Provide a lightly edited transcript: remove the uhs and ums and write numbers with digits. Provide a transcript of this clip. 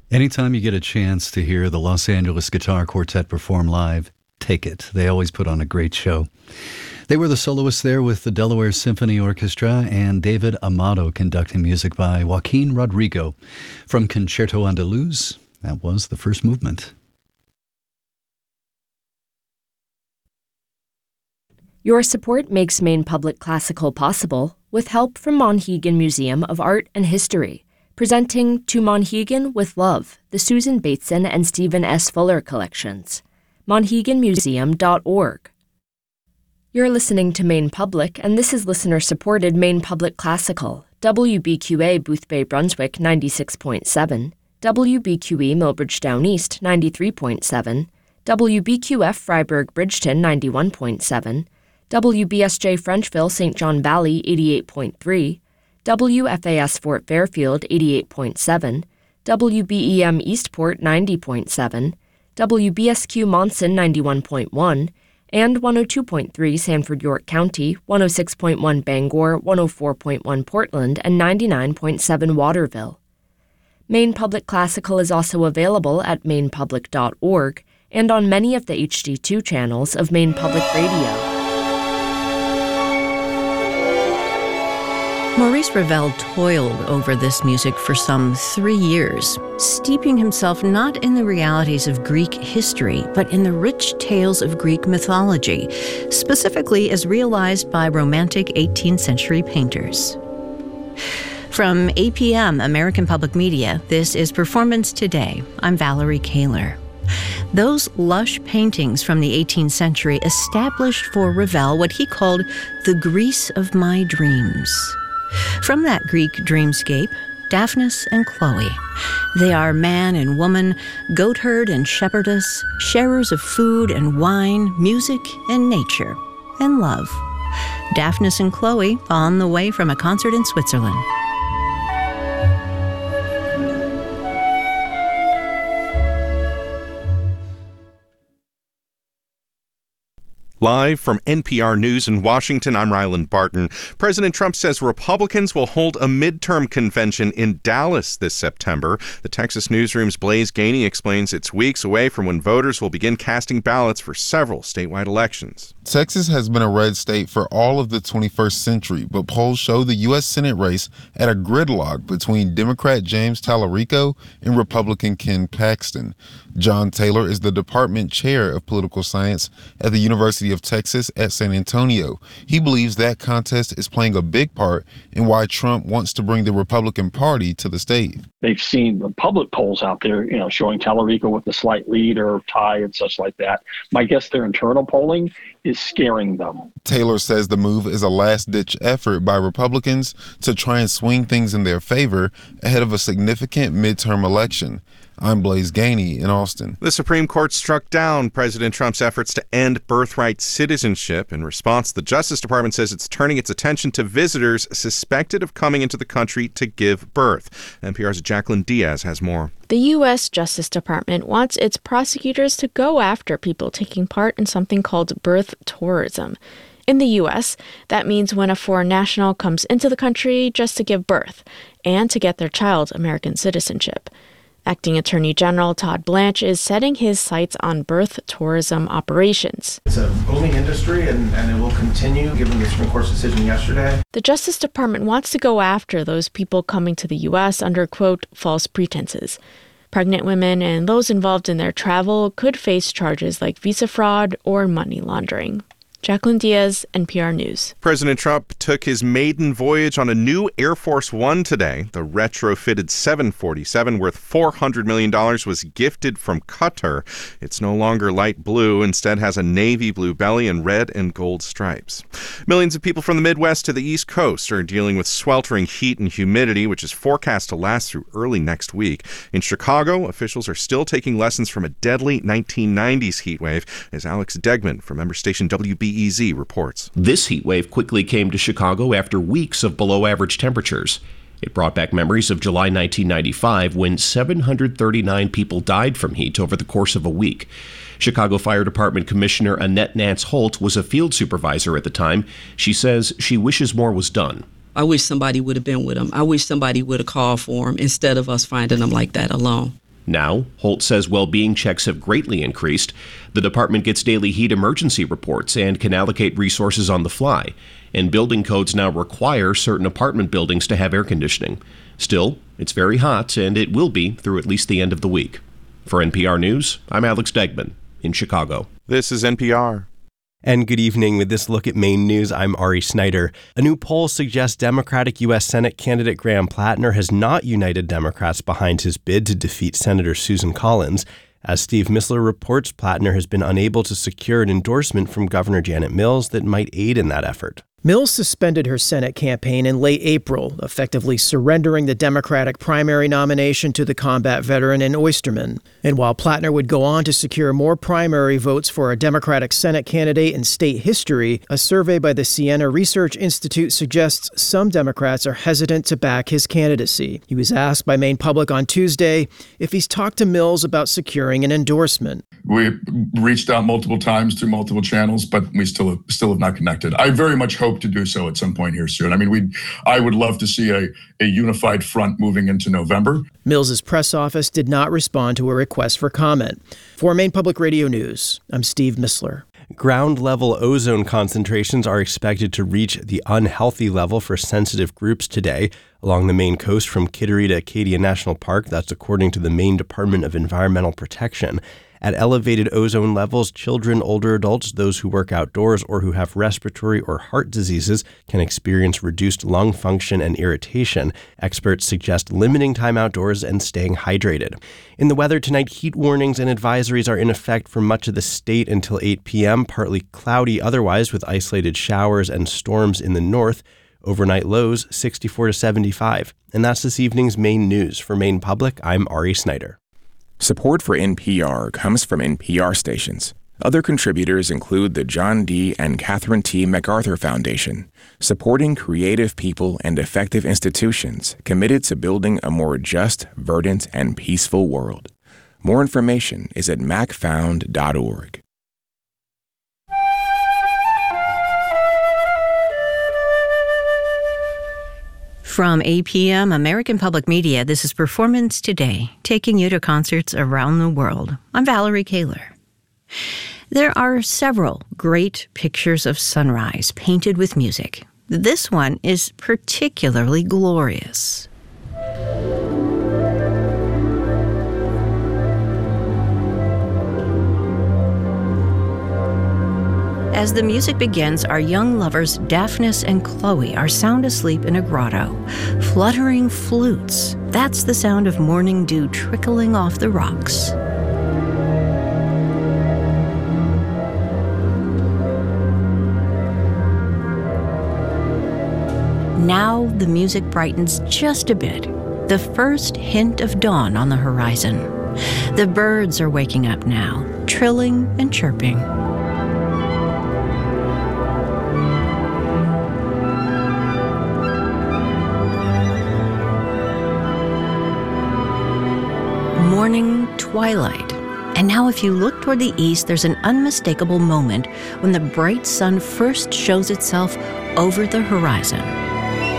Anytime you get a chance to hear the Los Angeles Guitar Quartet perform live, take it. They always put on a great show. They were the soloists there with the Delaware Symphony Orchestra and David Amato conducting music by Joaquin Rodrigo. From Concerto Andaluz, that was the first movement. Your support makes Maine Public Classical possible with help from Monhegan Museum of Art and History, presenting To Monhegan with Love, the Susan Bateson and Stephen S. Fuller collections. MonheganMuseum.org. You're listening to Maine Public, and this is listener-supported Maine Public Classical, WBQA Boothbay Brunswick 96.7, WBQE Millbridge-Down East 93.7, WBQF Freiburg Bridgeton 91.7, WBSJ Frenchville St. John Valley 88.3, WFAS Fort Fairfield 88.7, WBEM Eastport 90.7, WBSQ Monson 91.1, and 102.3 Sanford York County, 106.1 Bangor, 104.1 Portland, and 99.7 Waterville. Maine Public Classical is also available at mainepublic.org and on many of the HD2 channels of Maine Public Radio. Maurice Ravel toiled over this music for some 3 years, steeping himself not in the realities of Greek history, but in the rich tales of Greek mythology, specifically as realized by Romantic 18th century painters. From APM, American Public Media, this is Performance Today. I'm Valerie Kaler. Those lush paintings from the 18th century established for Ravel what he called the Greece of my dreams. From that Greek dreamscape, Daphnis and Chloe. They are man and woman, goatherd and shepherdess, sharers of food and wine, music and nature, and love. Daphnis and Chloe on the way from a concert in Switzerland. Live from NPR News in Washington, I'm Ryland Barton. President Trump says Republicans will hold a midterm convention in Dallas this September. The Texas Newsroom's Blaise Gainey explains it's weeks away from when voters will begin casting ballots for several statewide elections. Texas has been a red state for all of the 21st century, but polls show the U.S. Senate race at a gridlock between Democrat James Tallarico and Republican Ken Paxton. John Taylor is the department chair of political science at the University of Texas at San Antonio. He believes that contest is playing a big part in why Trump wants to bring the Republican Party to the state. They've seen the public polls out there, showing Tallarico with a slight lead or tie and such like that. My guess their internal polling is scaring them. Taylor says the move is a last-ditch effort by Republicans to try and swing things in their favor ahead of a significant midterm election. I'm Blaise Gainey in Austin. The Supreme Court struck down President Trump's efforts to end birthright citizenship. In response, the Justice Department says it's turning its attention to visitors suspected of coming into the country to give birth. NPR's Jacqueline Diaz has more. The U.S. Justice Department wants its prosecutors to go after people taking part in something called birth tourism. In the U.S., that means when a foreign national comes into the country just to give birth and to get their child American citizenship. Acting Attorney General Todd Blanche is setting his sights on birth tourism operations. It's a booming industry, and it will continue, given the Supreme Court's decision yesterday. The Justice Department wants to go after those people coming to the U.S. under, quote, false pretenses. Pregnant women and those involved in their travel could face charges like visa fraud or money laundering. Jacqueline Diaz, NPR News. President Trump took his maiden voyage on a new Air Force One today. The retrofitted 747 worth $400 million was gifted from Qatar. It's no longer light blue, instead has a navy blue belly and red and gold stripes. Millions of people from the Midwest to the East Coast are dealing with sweltering heat and humidity, which is forecast to last through early next week. In Chicago, officials are still taking lessons from a deadly 1990s heat wave, as Alex Degman from member station WBEZ reports. This heat wave quickly came to Chicago after weeks of below-average temperatures. It brought back memories of July 1995 when 739 people died from heat over the course of a week. Chicago Fire Department Commissioner Annette Nance Holt was a field supervisor at the time. She says she wishes more was done. I wish somebody would have been with them. I wish somebody would have called for them instead of us finding them like that alone. Now, Holt says well-being checks have greatly increased. The department gets daily heat emergency reports and can allocate resources on the fly. And building codes now require certain apartment buildings to have air conditioning. Still, it's very hot, and it will be through at least the end of the week. For NPR News, I'm Alex Degman in Chicago. This is NPR. And good evening. With this look at Maine news, I'm Ari Snyder. A new poll suggests Democratic U.S. Senate candidate Graham Plattner has not united Democrats behind his bid to defeat Senator Susan Collins. As Steve Missler reports, Plattner has been unable to secure an endorsement from Governor Janet Mills that might aid in that effort. Mills suspended her Senate campaign in late April, effectively surrendering the Democratic primary nomination to the combat veteran in Oysterman. And while Plattner would go on to secure more primary votes for a Democratic Senate candidate in state history, a survey by the Siena Research Institute suggests some Democrats are hesitant to back his candidacy. He was asked by Maine Public on Tuesday if he's talked to Mills about securing an endorsement. We reached out multiple times through multiple channels, but we still have not connected. I very much hope to do so at some point here soon. I mean, I would love to see a unified front moving into November. Mills's press office did not respond to a request for comment. For Maine Public Radio News, I'm Steve Missler. Ground-level ozone concentrations are expected to reach the unhealthy level for sensitive groups today along the Maine coast from Kittery to Acadia National Park. That's according to the Maine Department of Environmental Protection. At elevated ozone levels, children, older adults, those who work outdoors, or who have respiratory or heart diseases can experience reduced lung function and irritation. Experts suggest limiting time outdoors and staying hydrated. In the weather tonight, heat warnings and advisories are in effect for much of the state until 8 p.m., partly cloudy otherwise with isolated showers and storms in the north. Overnight lows 64 to 75. And that's this evening's Maine news. For Maine Public, I'm Ari Snyder. Support for NPR comes from NPR stations. Other contributors include the John D. and Catherine T. MacArthur Foundation, supporting creative people and effective institutions committed to building a more just, verdant, and peaceful world. More information is at macfound.org. From APM, American Public Media, this is Performance Today, taking you to concerts around the world. I'm Valerie Kaler. There are several great pictures of sunrise painted with music. This one is particularly glorious. As the music begins, our young lovers Daphnis and Chloe are sound asleep in a grotto. Fluttering flutes, that's the sound of morning dew trickling off the rocks. Now the music brightens just a bit. The first hint of dawn on the horizon. The birds are waking up now, trilling and chirping. Morning twilight. And now if you look toward the east, there's an unmistakable moment when the bright sun first shows itself over the horizon.